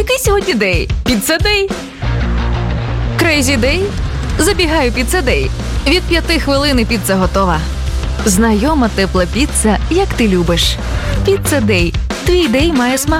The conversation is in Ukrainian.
Який сьогодні день? Піца-дей. Крейзі-дей? Забігаю піца-дей. Від 5 хвилин і піца готова. Знайома тепла піца, як ти любиш. Піца-дей. Твій дей має смак.